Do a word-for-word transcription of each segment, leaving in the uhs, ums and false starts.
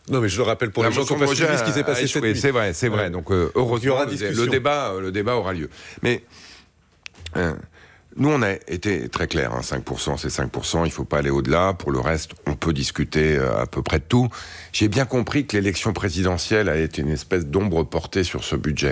Non, mais je le rappelle pour la les gens qui ont pas suivi ce qui s'est passé cette nuit. C'est vrai, c'est vrai. Ouais. Donc, euh, heureusement, Donc, le, débat, le débat aura lieu. Mais euh, nous, on a été très clairs. Hein, cinq pour cent, c'est cinq pour cent. Il ne faut pas aller au-delà. Pour le reste, on peut discuter euh, à peu près de tout. J'ai bien compris que l'élection présidentielle a été une espèce d'ombre portée sur ce budget.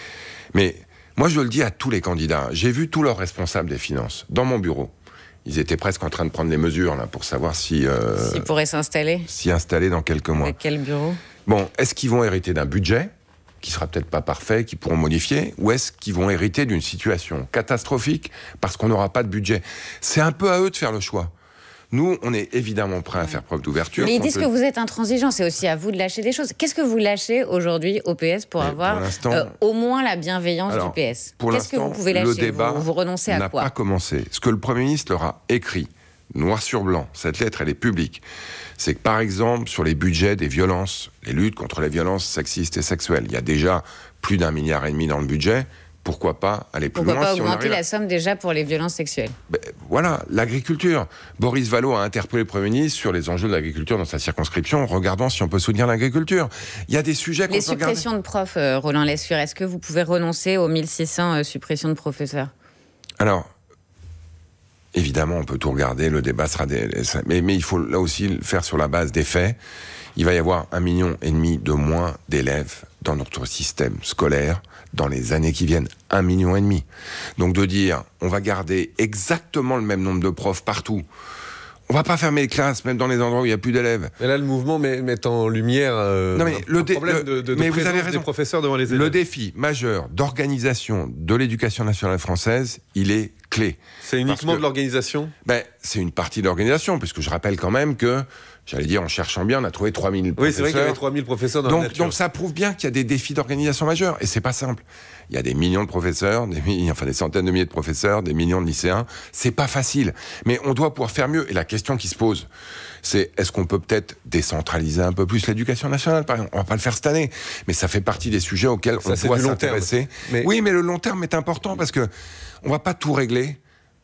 Mais moi, je le dis à tous les candidats. J'ai vu tous leurs responsables des finances dans mon bureau. Ils étaient presque en train de prendre les mesures là, pour savoir si... Euh, S'ils pourraient s'installer. S'y installer dans quelques mois. Avec quel bureau ? Bon, est-ce qu'ils vont hériter d'un budget qui sera peut-être pas parfait, qu'ils pourront modifier, ou est-ce qu'ils vont hériter d'une situation catastrophique parce qu'on n'aura pas de budget ? C'est un peu à eux de faire le choix. Nous, on est évidemment prêts à faire preuve d'ouverture. Mais ils disent peut... que vous êtes intransigeant, c'est aussi à vous de lâcher des choses. Qu'est-ce que vous lâchez aujourd'hui au P S pour Mais avoir pour euh, au moins la bienveillance alors, du P S ? Qu'est-ce que vous pouvez lâcher ? Le débat vous, vous renoncez à n'a quoi ? pas commencé. Ce que le Premier ministre leur a écrit, noir sur blanc, cette lettre, elle est publique, c'est que par exemple, sur les budgets des violences, les luttes contre les violences sexistes et sexuelles, il y a déjà plus d'un milliard et demi dans le budget. Pourquoi pas aller plus Pourquoi loin pas si augmenter on la somme déjà pour les violences sexuelles ? Ben, voilà, l'agriculture. Boris Vallaud a interpellé le Premier ministre sur les enjeux de l'agriculture dans sa circonscription. Regardons si on peut soutenir l'agriculture. Il y a des sujets qu'on Les peut suppressions regarder. de profs, euh, Roland Lescure, est-ce que vous pouvez renoncer aux mille six cents euh, suppressions de professeurs ? Alors, évidemment, on peut tout regarder, le débat sera... Des... Mais, mais il faut là aussi le faire sur la base des faits. Il va y avoir un million et demi de moins d'élèves dans notre système scolaire dans les années qui viennent. Un million et demi. Donc de dire, on va garder exactement le même nombre de profs partout. On va pas fermer les classes, même dans les endroits où il n'y a plus d'élèves. Mais là, le mouvement met, met en lumière euh, non, mais le dé- problème le, de, de, de mais présence vous avez raison. Des professeurs devant les élèves. Le défi majeur d'organisation de l'éducation nationale française, il est clé. C'est uniquement que, de l'organisation ? Ben, c'est une partie de l'organisation, puisque je rappelle quand même que, j'allais dire, en cherchant bien, on a trouvé trois mille professeurs. Oui, c'est vrai qu'il y avait trois mille professeurs dans donc, la nature. Donc ça prouve bien qu'il y a des défis d'organisation majeurs, et c'est pas simple. Il y a des millions de professeurs, des milliers, enfin des centaines de milliers de professeurs, des millions de lycéens. C'est pas facile, mais on doit pouvoir faire mieux. Et la question qui se pose, c'est est-ce qu'on peut peut-être décentraliser un peu plus l'éducation nationale, par exemple ? On va pas le faire cette année, mais ça fait partie des sujets auxquels ça, on doit s'intéresser. Mais... Oui, mais le long terme est important parce que on va pas tout régler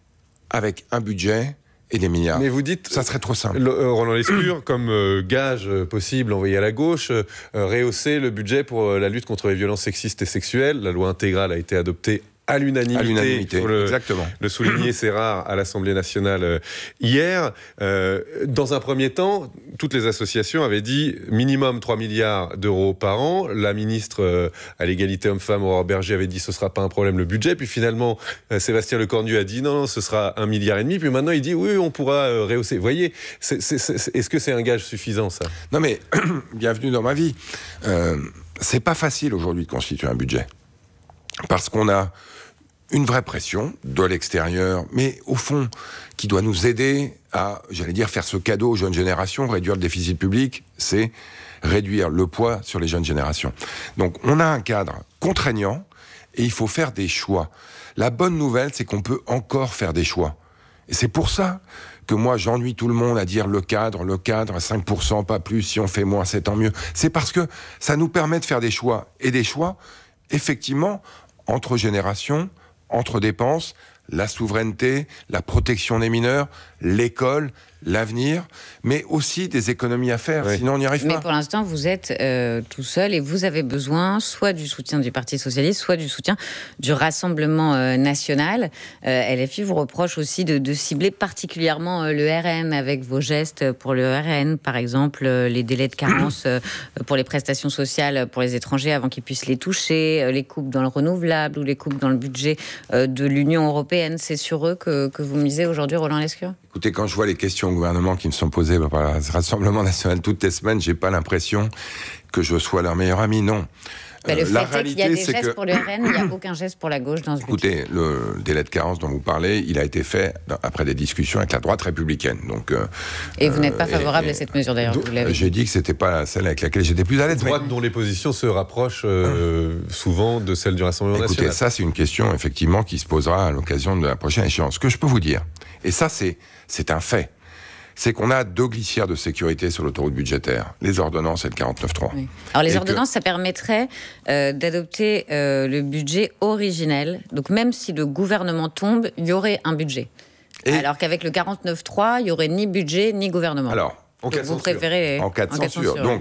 avec un budget et des milliards. Mais vous dites, ça serait trop simple. Le, euh, Roland Lescure, comme euh, gage euh, possible envoyé à la gauche, euh, rehausser le budget pour euh, la lutte contre les violences sexistes et sexuelles. La loi intégrale a été adoptée à l'unanimité, à l'unanimité, il faut le, exactement. le souligner, c'est rare, à l'Assemblée nationale euh, hier. Euh, dans un premier temps, toutes les associations avaient dit minimum trois milliards d'euros par an. La ministre euh, à l'égalité homme-femme, Aurore Berger, avait dit ce ne sera pas un problème le budget. Puis finalement, euh, Sébastien Lecornu a dit non, non, ce sera un milliard et demi. Puis maintenant, il dit oui, on pourra euh, rehausser. Vous voyez, c'est, c'est, c'est, est-ce que c'est un gage suffisant, ça ? Non mais, bienvenue dans ma vie. Euh, c'est pas facile aujourd'hui de constituer un budget. Parce qu'on a une vraie pression de l'extérieur, mais au fond, qui doit nous aider à, j'allais dire, faire ce cadeau aux jeunes générations, réduire le déficit public, c'est réduire le poids sur les jeunes générations. Donc, on a un cadre contraignant et il faut faire des choix. La bonne nouvelle, c'est qu'on peut encore faire des choix. Et c'est pour ça que moi, j'ennuie tout le monde à dire le cadre, le cadre, cinq pour cent, pas plus, si on fait moins, c'est tant mieux. C'est parce que ça nous permet de faire des choix. Et des choix, effectivement, entre générations, entre dépenses, la souveraineté, la protection des mineurs, l'école, l'avenir, mais aussi des économies à faire, oui. Sinon on n'y arrive mais pas. Mais pour l'instant, vous êtes euh, tout seul et vous avez besoin soit du soutien du Parti Socialiste, soit du soutien du Rassemblement euh, National. Euh, L F I vous reproche aussi de, de cibler particulièrement euh, le R N avec vos gestes pour le R N, par exemple euh, les délais de carence euh, pour les prestations sociales pour les étrangers avant qu'ils puissent les toucher, euh, les coupes dans le renouvelable ou les coupes dans le budget euh, de l'Union européenne. C'est sur eux que, que vous misez aujourd'hui, Roland Lescure ? Écoutez, quand je vois les questions au gouvernement qui me sont posées par le Rassemblement National toutes les semaines, j'ai pas l'impression que je sois leur meilleur ami, non. Bah, le euh, fait la est réalité, qu'il y a des c'est gestes que... pour le R N, il n'y a aucun geste pour la gauche dans ce Écoutez, budget. Écoutez, le délai de carence dont vous parlez, il a été fait après des discussions avec la droite républicaine. Donc, euh, et vous n'êtes pas favorable et, à cette mesure, d'ailleurs, donc, vous l'avez J'ai dit que c'était pas celle avec laquelle j'étais plus à l'aise. Droite mais... dont les positions se rapprochent euh, souvent de celles du Rassemblement Écoutez, National. ça, c'est une question, effectivement, qui se posera à l'occasion de la prochaine échéance. Ce que je peux vous dire, et ça, c'est, c'est un fait, c'est qu'on a deux glissières de sécurité sur l'autoroute budgétaire, les ordonnances et le quarante-neuf trois. Oui. Alors les et ordonnances, que... ça permettrait euh, d'adopter euh, le budget originel. Donc même si le gouvernement tombe, il y aurait un budget. Et... Alors qu'avec le quarante-neuf trois, il n'y aurait ni budget ni gouvernement. Alors, en cas de censure. Préférez... En cas de censure. Donc,